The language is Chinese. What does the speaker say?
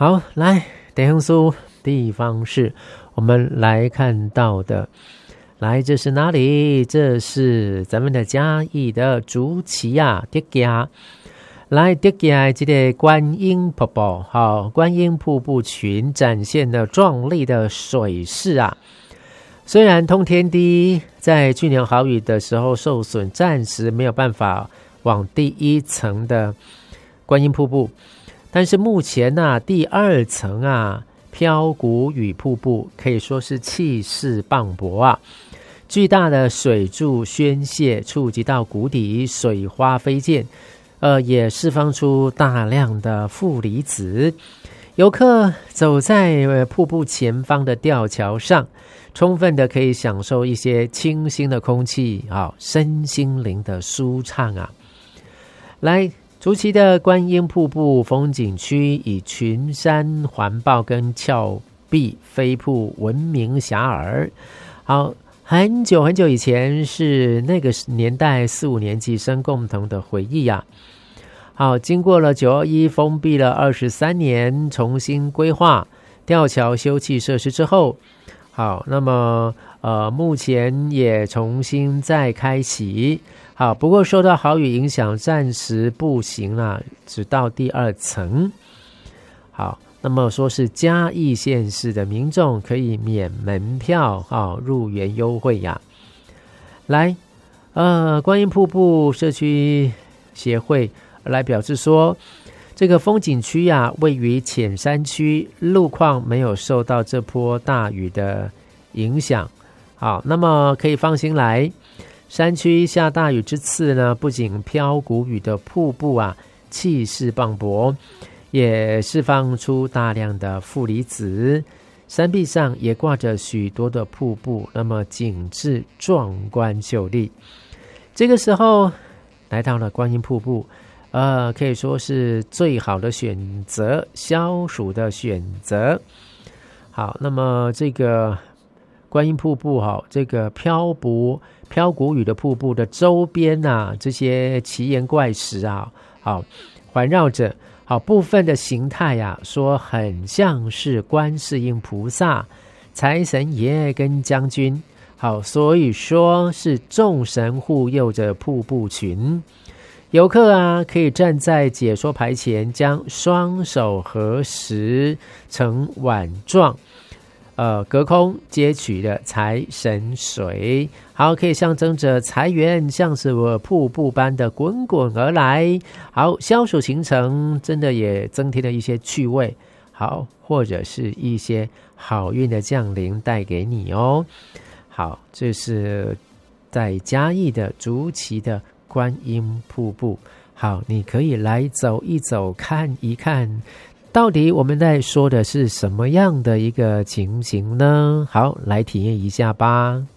好，来地方书地方事，我们来看到的，来这是哪里？这是咱们的嘉义的竹崎啊，竹崎。来，竹崎这个观音瀑布，好，观音瀑布群展现了壮丽的水势啊。虽然通天堤在去年豪雨的时候受损，暂时没有办法往第一层的观音瀑布，但是目前啊，第二层啊，飘谷屿瀑布可以说是气势磅礴啊。巨大的水柱宣泄，触及到谷底，水花飞溅。也释放出大量的负离子，游客走在瀑布前方的吊桥上，充分的可以享受一些清新的空气啊，身心灵的舒畅啊。来，竹崎的观音瀑布风景区以群山环抱跟峭壁飞瀑闻名遐迩。好，很久很久以前是那个年代4、5年级生共同的回忆啊。好，经过了921封闭了23年，重新规划吊桥休憩设施之后，好，那么目前也重新再开启。好，不过受到豪雨影响，暂时不行啦，只到第2层。好，那么说是嘉义县市的民众可以免门票入园优惠呀。来，观音瀑布社区协会来表示说，这个风景区啊，位于浅山区，路况没有受到这波大雨的影响。好，那么可以放心来。山区下大雨之次呢，不仅飘谷屿的瀑布啊气势磅礴，也释放出大量的负离子，山壁上也挂着许多的瀑布，那么景致壮观秀丽。这个时候来到了观音瀑布，可以说是最好的选择，消暑的选择。好，那么这个观音瀑布这个飘谷屿的瀑布的周边啊，这些奇岩怪石啊，好环绕着，好部分的形态啊，说很像是观世音菩萨、财神爷跟将军，好，所以说是众神护佑着瀑布群。游客啊，可以站在解说牌前，将双手合十成碗状，隔空接取的财神水，好，可以象征着财源像是瀑布般的滚滚而来。好，消暑行程真的也增添了一些趣味，好，或者是一些好运的降临带给你哦。好，这是在嘉义的竹崎的观音瀑布，好，你可以来走一走，看一看，到底我们在说的是什么样的一个情形呢？好，来体验一下吧。